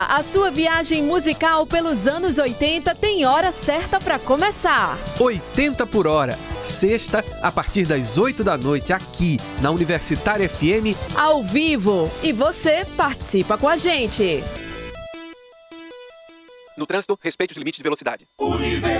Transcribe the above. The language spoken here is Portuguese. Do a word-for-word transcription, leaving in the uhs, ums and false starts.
A sua viagem musical pelos anos oitenta tem hora certa para começar. oitenta por hora, sexta, a partir das oito da noite, aqui na Universitária F M. Ao vivo. E você participa com a gente. No trânsito, respeite os limites de velocidade.